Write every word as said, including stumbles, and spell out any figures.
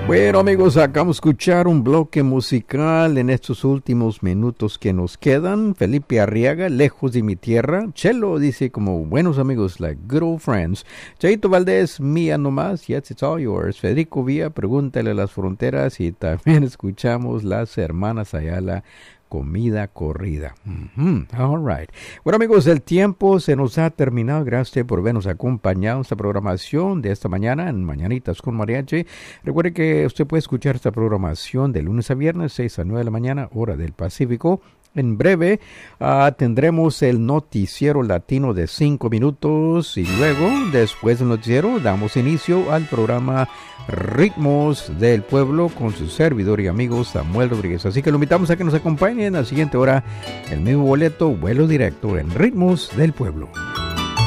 Bueno amigos, acabamos de escuchar un bloque musical en estos últimos minutos que nos quedan. Felipe Arriaga, Lejos de mi tierra. Chelo dice como buenos amigos, like good old friends. Chaito Valdés, Mía nomás, yes it's all yours. Federico Vía, Pregúntale a las fronteras. Y también escuchamos Las Hermanas Ayala, Comida corrida. Mm-hmm. All right. Bueno amigos, el tiempo se nos ha terminado. Gracias por vernos acompañado en esta programación de esta mañana en Mañanitas con Mariachi. Recuerde que usted puede escuchar esta programación de lunes a viernes, seis a nueve de la mañana, hora del Pacífico. En breve uh, tendremos el noticiero latino de cinco minutos y luego, después del noticiero, damos inicio al programa Ritmos del Pueblo con su servidor y amigo Samuel Rodríguez. Así que lo invitamos a que nos acompañen a la siguiente hora, el mismo boleto, vuelo directo en Ritmos del Pueblo.